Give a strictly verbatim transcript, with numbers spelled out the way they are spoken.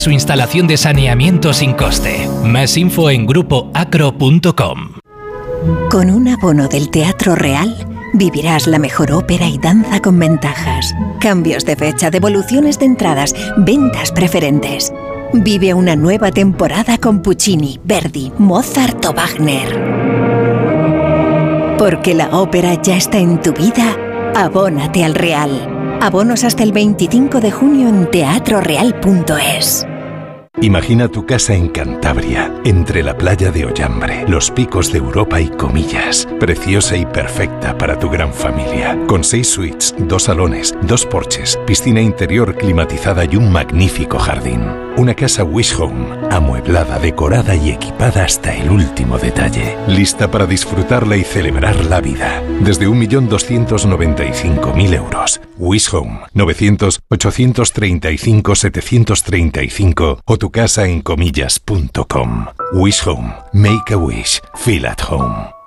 Su instalación de saneamiento sin coste. Más info en grupo acro punto com. Con un abono del Teatro Real vivirás la mejor ópera y danza con ventajas. Cambios de fecha, devoluciones de entradas, ventas preferentes. Vive una nueva temporada con Puccini, Verdi, Mozart o Wagner. Porque la ópera ya está en tu vida, abónate al Real. Abonos hasta el veinticinco de junio en teatro real punto es. Imagina tu casa en Cantabria, entre la playa de Ollambre, los picos de Europa y Comillas. Preciosa y perfecta para tu gran familia. Con seis suites, dos salones, dos porches, piscina interior climatizada y un magnífico jardín. Una casa Wish Home, amueblada, decorada y equipada hasta el último detalle. Lista para disfrutarla y celebrar la vida. Desde un millón doscientos noventa y cinco mil euros. Wish Home, novecientos, ochocientos treinta y cinco, setecientos treinta y cinco o tu casa en comillas punto com. Wish Home. Make a wish. Feel at home.